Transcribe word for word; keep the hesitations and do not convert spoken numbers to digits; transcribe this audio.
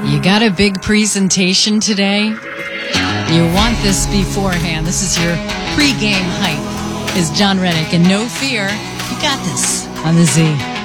You got a big presentation today? You want this beforehand. This is your pregame hype. Is John Reddick. And no fear, you got this on the Z.